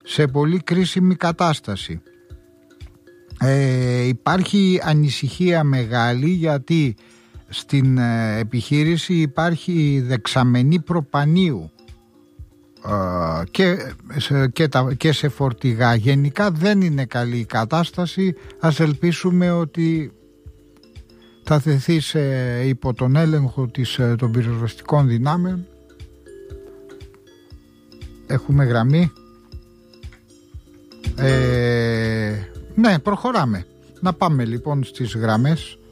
σε πολύ κρίσιμη κατάσταση. Υπάρχει ανησυχία μεγάλη γιατί στην επιχείρηση υπάρχει δεξαμενή προπανίου και σε φορτηγά. Γενικά δεν είναι καλή η κατάσταση. Ας ελπίσουμε ότι θα θεθεί υπό τον έλεγχο των πυροσβεστικών δυνάμεων. Έχουμε γραμμή. Ναι, προχωράμε. Να πάμε λοιπόν στις γραμμές.